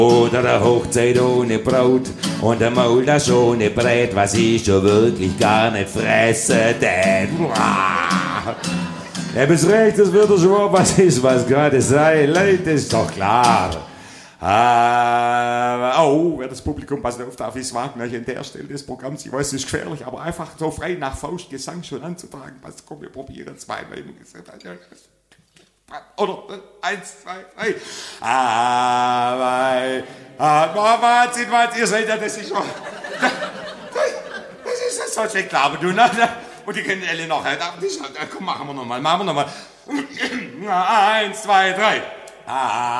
Oder der Hochzeit ohne Brot und der Maul das ohne Brett, was ich schon wirklich gar nicht fresse, denn bis recht, das wird doch schon was ist, was gerade sei, Leute, ist doch klar. Wer das Publikum, passt auf, darf ich es wagen, an der Stelle des Programms, ich weiß, es ist gefährlich, aber einfach so frei nach Faust Gesang schon anzutragen, was, komm, wir probieren es zweimal. Oder 1, 2, 3. Wahnsinn, ihr seid ja, das ist schon. Das ist so schlecht, aber du, ne? Und die kennen alle noch. Komm, machen wir nochmal. 1, 2, 3.